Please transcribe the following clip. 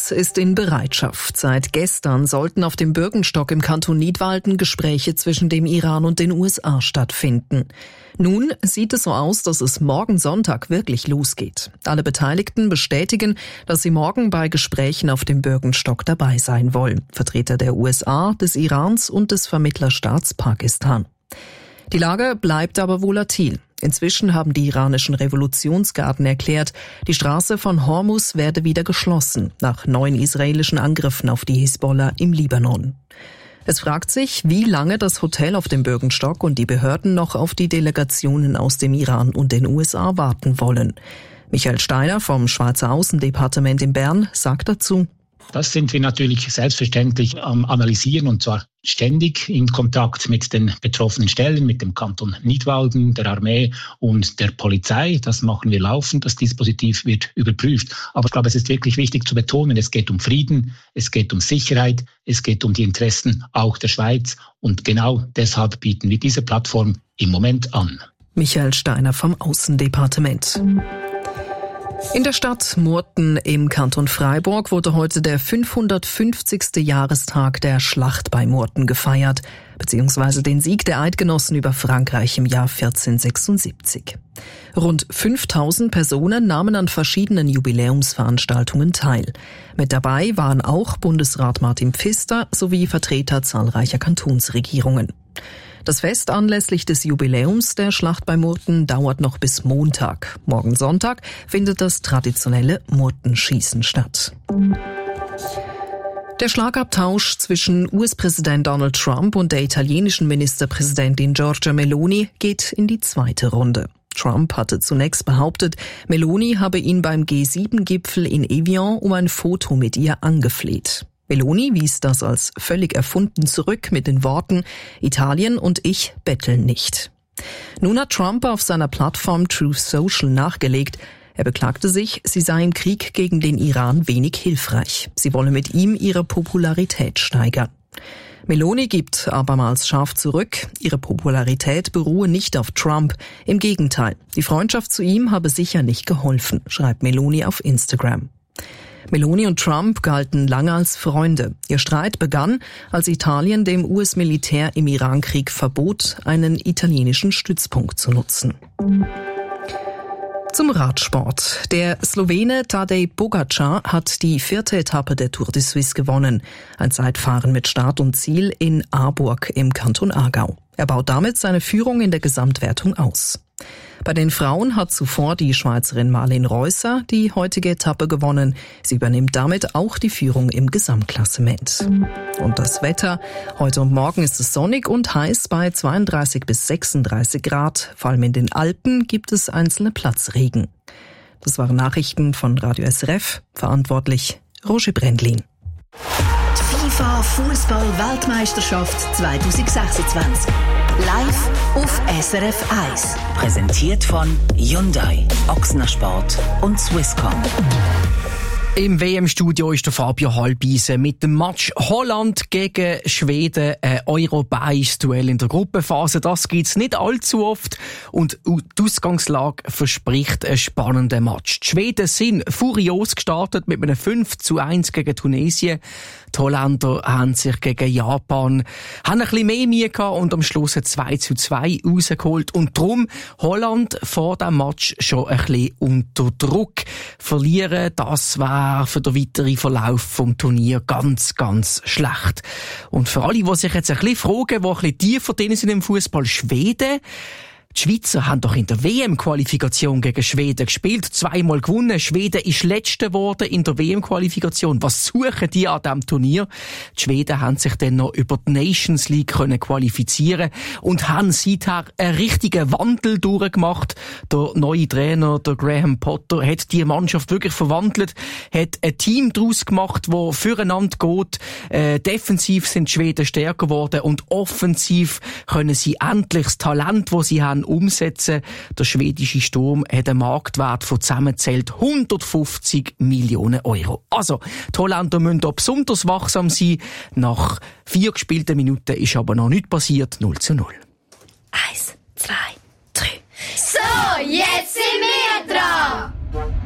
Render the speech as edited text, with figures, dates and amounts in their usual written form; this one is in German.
Schweiz ist in Bereitschaft. Seit gestern sollten auf dem Bürgenstock im Kanton Nidwalden Gespräche zwischen dem Iran und den USA stattfinden. Nun sieht es so aus, dass es morgen Sonntag wirklich losgeht. Alle Beteiligten bestätigen, dass sie morgen bei Gesprächen auf dem Bürgenstock dabei sein wollen. Vertreter der USA, des Irans und des Vermittlerstaats Pakistan. Die Lage bleibt aber volatil. Inzwischen haben die iranischen Revolutionsgarden erklärt, die Straße von Hormuz werde wieder geschlossen, nach neuen israelischen Angriffen auf die Hisbollah im Libanon. Es fragt sich, wie lange das Hotel auf dem Bürgenstock und die Behörden noch auf die Delegationen aus dem Iran und den USA warten wollen. Michael Steiner vom Schweizer Außendepartement in Bern sagt dazu: Das sind wir natürlich selbstverständlich am Analysieren, und zwar ständig in Kontakt mit den betroffenen Stellen, mit dem Kanton Nidwalden, der Armee und der Polizei. Das machen wir laufend. Das Dispositiv wird überprüft. Aber ich glaube, es ist wirklich wichtig zu betonen, es geht um Frieden, es geht um Sicherheit, es geht um die Interessen auch der Schweiz. Und genau deshalb bieten wir diese Plattform im Moment an. Michael Steiner vom Außendepartement. In der Stadt Murten im Kanton Freiburg wurde heute der 550. Jahrestag der Schlacht bei Murten gefeiert, beziehungsweise den Sieg der Eidgenossen über Frankreich im Jahr 1476. Rund 5000 Personen nahmen an verschiedenen Jubiläumsveranstaltungen teil. Mit dabei waren auch Bundesrat Martin Pfister sowie Vertreter zahlreicher Kantonsregierungen. Das Fest anlässlich des Jubiläums der Schlacht bei Murten dauert noch bis Montag. Morgen Sonntag findet das traditionelle Murtenschießen statt. Der Schlagabtausch zwischen US-Präsident Donald Trump und der italienischen Ministerpräsidentin Giorgia Meloni geht in die zweite Runde. Trump hatte zunächst behauptet, Meloni habe ihn beim G7-Gipfel in Evian um ein Foto mit ihr angefleht. Meloni wies das als völlig erfunden zurück mit den Worten: Italien und ich betteln nicht. Nun hat Trump auf seiner Plattform Truth Social nachgelegt. Er beklagte sich, sie sei im Krieg gegen den Iran wenig hilfreich. Sie wolle mit ihm ihre Popularität steigern. Meloni gibt abermals scharf zurück. Ihre Popularität beruhe nicht auf Trump. Im Gegenteil, die Freundschaft zu ihm habe sicher nicht geholfen, schreibt Meloni auf Instagram. Meloni und Trump galten lange als Freunde. Ihr Streit begann, als Italien dem US-Militär im Irankrieg verbot, einen italienischen Stützpunkt zu nutzen. Zum Radsport. Der Slowene Tadej Pogačar hat die 4. Etappe der Tour de Suisse gewonnen. Ein Zeitfahren mit Start und Ziel in Aarburg im Kanton Aargau. Er baut damit seine Führung in der Gesamtwertung aus. Bei den Frauen hat zuvor die Schweizerin Marlene Reusser die heutige Etappe gewonnen. Sie übernimmt damit auch die Führung im Gesamtklassement. Und das Wetter. Heute und morgen ist es sonnig und heiß bei 32 bis 36 Grad. Vor allem in den Alpen gibt es einzelne Platzregen. Das waren Nachrichten von Radio SRF. Verantwortlich Roger Brendlin. Die FIFA-Fußball-Weltmeisterschaft 2026. Live auf SRF 1. Präsentiert von Hyundai, Ochsner Sport und Swisscom. Im WM-Studio ist der Fabio Halbisen mit dem Match Holland gegen Schweden, ein europäisches Duell in der Gruppenphase. Das gibt's nicht allzu oft und die Ausgangslage verspricht einen spannenden Match. Die Schweden sind furios gestartet mit einem 5:1 gegen Tunesien. Die Holländer haben sich gegen Japan ein bisschen mehr Mühe gehabt und am Schluss ein 2:2 rausgeholt. Und darum Holland vor dem Match schon ein bisschen unter Druck. Verlieren, das war für den weiteren Verlauf vom Turnier ganz, ganz schlecht. Und für alle, die sich jetzt ein bisschen fragen, die ein bisschen tiefer drin sind im Fußball, Schweden. Die Schweizer haben doch in der WM-Qualifikation gegen Schweden gespielt, 2-mal gewonnen. Schweden ist Letzte geworden in der WM-Qualifikation. Was suchen die an diesem Turnier? Die Schweden haben sich dann noch über die Nations League können qualifizieren und haben seither einen richtigen Wandel durchgemacht. Der neue Trainer, der Graham Potter, hat die Mannschaft wirklich verwandelt, hat ein Team daraus gemacht, das füreinander geht. Defensiv sind die Schweden stärker geworden und offensiv können sie endlich das Talent, das sie haben, umsetzen. Der schwedische Sturm hat einen Marktwert von zusammenzählt 150 Millionen Euro. Also, die Holländer müssen da besonders wachsam sein. Nach 4 gespielten Minuten ist aber noch nichts passiert. 0:0. 1, 2, 3. So, jetzt sind wir dran!